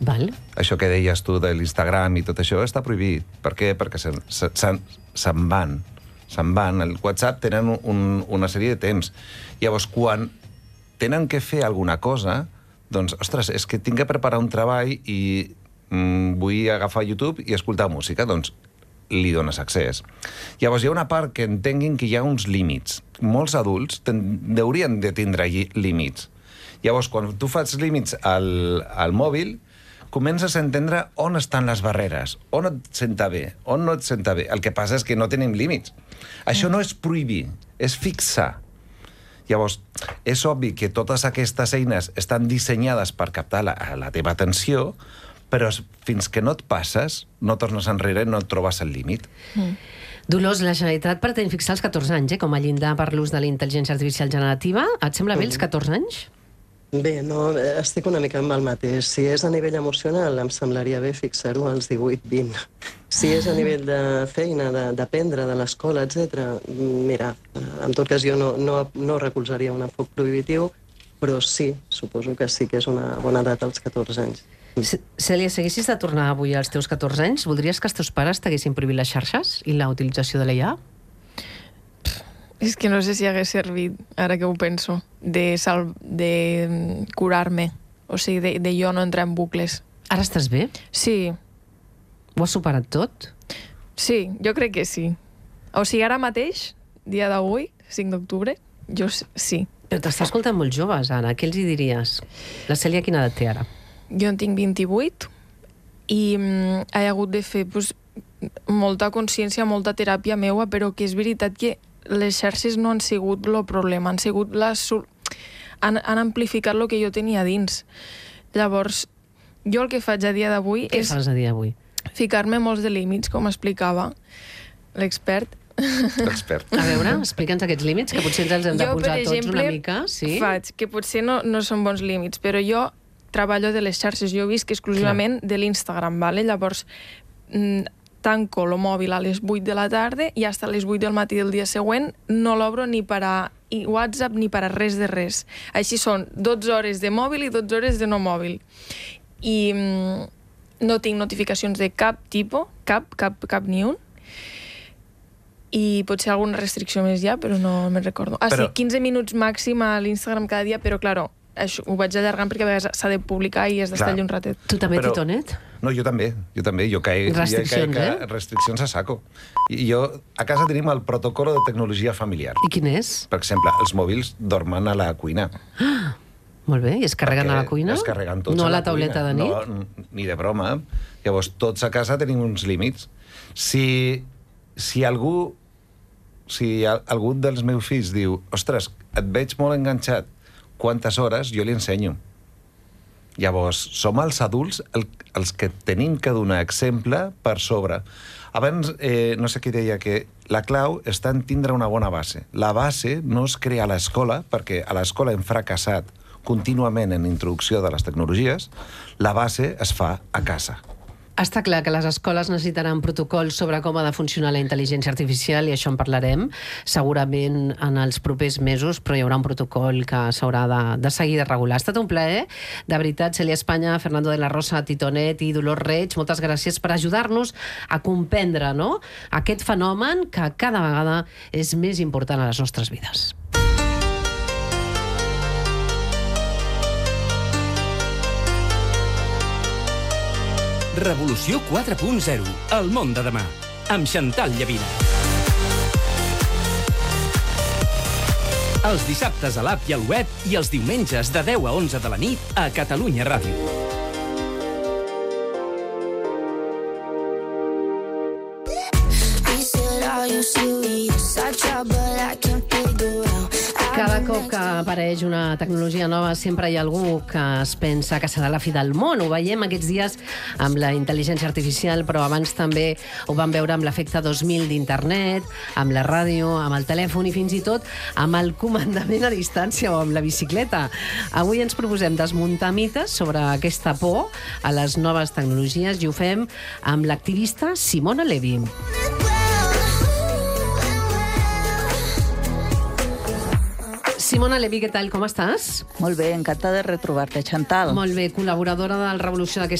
Val. Això que deies tu de l'Instagram i tot això està prohibit. Per què? Perquè se'n van. Se'n van. El WhatsApp tenen una sèrie de temps. Llavors, quan tenen que fer alguna cosa, doncs, ostres, és que tinc que preparar un treball i vull agafar YouTube i escoltar música, doncs li dones accés. Llavors, hi ha una part que entenguin que hi ha uns límits. Molts adults haurien de tindre límits. Llavors, quan tu fas límits al mòbil, comences a entendre on estan les barreres, on et senta bé, on no et senta bé. El que passa és que no tenim límits. Això no és prohibir, és fixar. Llavors, és obvi que totes aquestes eines estan dissenyades per captar la teva atenció, però fins que no et passes, no tornes enrere i no et trobes el límit. Dolors, la Generalitat pretén fixar els 14 anys com a llindar per l'ús de la intel·ligència artificial generativa. Et sembla bé els 14 anys? Bé, no, estic una mica amb el mateix. Si és a nivell emocional, em semblaria bé fixar-ho als 18-20. Si és a nivell de feina, d'aprendre, de l'escola, etc. Mira, en tot cas jo no recolzaria un enfoc prohibitiu, però sí, suposo que sí que és una bona edat als 14 anys. Cèlia, si haguessis de tornar avui als teus 14 anys, voldries que els teus pares t'haguessin prohibit les xarxes i la utilització de l'IA? És que no sé si hagués servit, ara que ho penso, de curar-me. O sigui, de jo no entrar en bucles. Ara estàs bé? Sí. Ho has superat tot? Sí, jo crec que sí. O sigui, ara mateix, dia d'avui, 5 d'octubre, jo sí. Però t'estàs escoltant molt joves, ara. Què els hi diries? La Cèlia quina edat té ara? Jo en tinc 28 i he hagut de fer molta consciència, molta teràpia meua, però que és veritat que les xarxes no han sigut el problema, han sigut han amplificat el que jo tenia dins. Llavors, jo el que faig a dia d'avui és... Què fas a dia d'avui? Ficar-me molts de límits, com explicava l'expert. A veure, explica'ns aquests límits, que potser ens els hem de posar tots una mica. Jo, per exemple, faig, que potser no són bons límits, però jo treballo de les xarxes, jo visc exclusivament de l'Instagram, vale? Llavors, tanco el mòbil a les 8 de la tarda i fins a les 8 del matí del dia següent no l'obro ni per a WhatsApp ni per a res de res. Així són 12 hores de mòbil i 12 hores de no mòbil. I no tinc notificacions de cap tipus, cap ni un. I potser alguna restricció més ja, però no me'n recordo. Sí, 15 minuts màxim a l'Instagram cada dia, però, claro, això ho vaig allargant perquè a vegades s'ha de publicar i has d'estar allà un ratet. Tu també, Titonet? No, jo també. Jo caic restriccions a saco. I jo, a casa tenim el protocolo de tecnologia familiar. I quin és? Per exemple, els mòbils dormen a la cuina. Ah, molt bé. I es carreguen a la cuina? Es carreguen tots no a la tauleta de nit? No, ni de broma. Llavors, tots a casa tenim uns límits. Si algú dels meus fills diu ostres, et veig molt enganxat, quantes hores, jo li ensenyo. Llavors, som els adults els que tenim que donar exemple per sobre. Abans, no sé qui deia que la clau està en tindre una bona base. La base no es crea a l'escola, perquè a l'escola hem fracassat contínuament en introducció de les tecnologies. La base es fa a casa. Està clar que les escoles necessitaran protocols sobre com ha de funcionar la intel·ligència artificial i això en parlarem segurament en els propers mesos, però hi haurà un protocol que s'haurà de seguir de regular. Ha estat un plaer, de veritat, Cèlia Espanya, Fernando de la Rosa, Titonet i Dolors Reig, moltes gràcies per ajudar-nos a comprendre aquest fenomen que cada vegada és més important a les nostres vides. Revolució 4.0, el món de demà, amb Chantal Llavina. Els dissabtes a l'app i al web i els diumenges de 10 a 11 de la nit a Catalunya Ràdio. Cada cop que apareix una tecnologia nova sempre hi ha algú que es pensa que serà la fi del món. Ho veiem aquests dies amb la intel·ligència artificial, però abans també ho vam veure amb l'efecte 2000 d'internet, amb la ràdio, amb el telèfon i fins i tot amb el comandament a distància o amb la bicicleta. Avui ens proposem desmuntar mites sobre aquesta por a les noves tecnologies i ho fem amb l'activista Simona Levi. Simona Levi, què tal? Com estàs? Molt bé, encantada de retrobar-te, Chantal. Molt bé, col·laboradora del Revolució d'aquesta